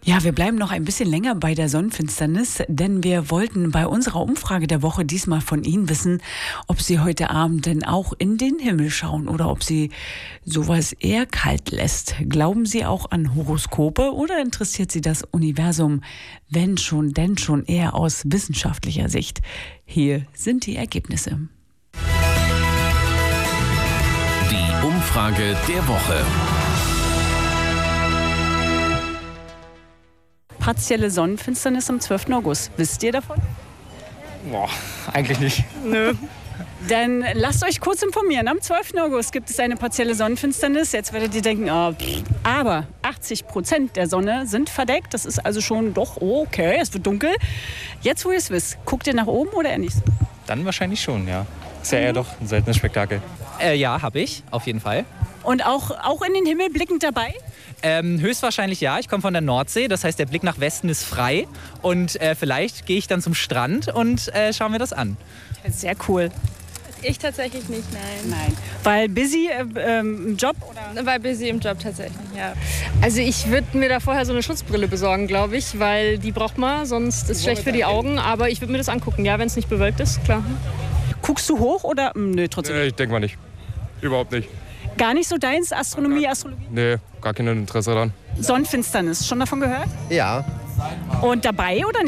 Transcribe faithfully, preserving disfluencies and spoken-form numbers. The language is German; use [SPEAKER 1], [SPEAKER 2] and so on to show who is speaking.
[SPEAKER 1] Ja, wir bleiben noch ein bisschen länger bei der Sonnenfinsternis, denn wir wollten bei unserer Umfrage der Woche diesmal von Ihnen wissen, ob Sie heute Abend denn auch in den Himmel schauen oder ob Sie sowas eher kalt lässt. Glauben Sie auch an Horoskope oder interessiert Sie das Universum, wenn schon, denn schon eher aus wissenschaftlicher Sicht? Hier sind die Ergebnisse.
[SPEAKER 2] Die Umfrage der Woche.
[SPEAKER 1] Partielle Sonnenfinsternis am zwölften August. Wisst ihr davon?
[SPEAKER 3] Boah, eigentlich nicht.
[SPEAKER 1] Nö. Dann lasst euch kurz informieren. Am zwölften August gibt es eine partielle Sonnenfinsternis. Jetzt werdet ihr denken, oh, aber achtzig Prozent der Sonne sind verdeckt. Das ist also schon doch okay, es wird dunkel. Jetzt, wo ihr es wisst, guckt ihr nach oben oder eher nicht?
[SPEAKER 3] Dann wahrscheinlich schon, ja. Ist ja eher doch ein seltenes Spektakel.
[SPEAKER 4] Äh, ja, habe ich, auf jeden Fall.
[SPEAKER 1] Und auch, auch in den Himmel blickend dabei?
[SPEAKER 4] Ähm, höchstwahrscheinlich ja. Ich komme von der Nordsee, das heißt, der Blick nach Westen ist frei. Und äh, vielleicht gehe ich dann zum Strand und äh, schaue mir das an.
[SPEAKER 1] Sehr cool.
[SPEAKER 5] Ich tatsächlich nicht, nein.
[SPEAKER 1] Nein. Weil busy äh, ähm, im Job? Oder?
[SPEAKER 5] Weil busy im Job tatsächlich, ja.
[SPEAKER 6] Also ich würde mir da vorher so eine Schutzbrille besorgen, glaube ich, weil die braucht man, sonst ist es schlecht für die Augen. Aber ich würde mir das angucken, ja, wenn es nicht bewölkt ist, klar.
[SPEAKER 1] Guckst du hoch oder? Nö, trotzdem.
[SPEAKER 7] Nee, ich denke mal nicht. Überhaupt nicht.
[SPEAKER 1] Gar nicht so deins? Astronomie, Astrologie?
[SPEAKER 7] Nee, gar kein Interesse daran.
[SPEAKER 1] Sonnenfinsternis, schon davon gehört?
[SPEAKER 8] Ja.
[SPEAKER 1] Und dabei oder nicht?